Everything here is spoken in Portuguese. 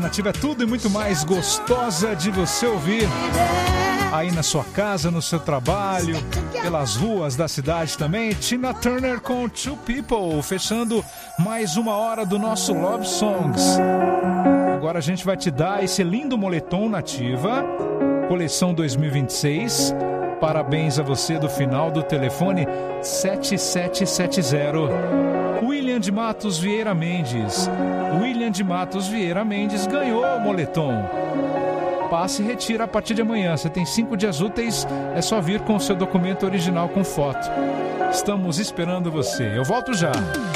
Nativa é tudo e muito mais gostosa de você ouvir. Aí na sua casa, no seu trabalho, pelas ruas da cidade também. Tina Turner com Two People, fechando mais uma hora do nosso Love Songs. Agora a gente vai te dar esse lindo moletom Nativa, coleção 2026. Parabéns a você do final do telefone 7770. William de Matos Vieira Mendes. William de Matos Vieira Mendes ganhou o moletom. Passe e retira a partir de amanhã. Você tem 5 dias úteis, é só vir com o seu documento original com foto. Estamos esperando você. Eu volto já.